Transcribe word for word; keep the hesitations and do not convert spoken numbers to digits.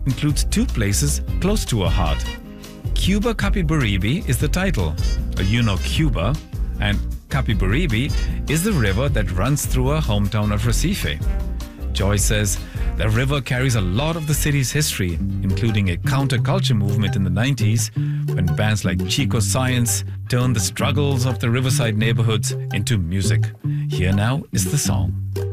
includes two places close to her heart. Cuba Capibaribe is the title. You know Cuba, and Capibaribe is the river that runs through her hometown of Recife. Joy says the river carries a lot of the city's history, including a counterculture movement in the nineties when bands like Chico Science turned the struggles of the riverside neighborhoods into music. Here now is the song.